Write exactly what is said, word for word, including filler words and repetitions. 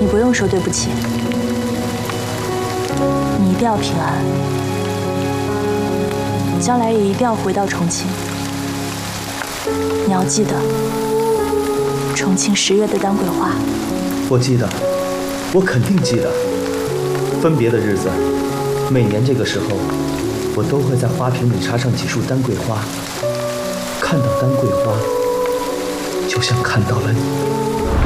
你不用说对不起，你一定要平安，将来也一定要回到重庆。你要记得，重庆十月的丹桂花。 我记得，我肯定记得。分别的日子，每年这个时候，我都会在花瓶里插上几束丹桂花。看到丹桂花，就像看到了你。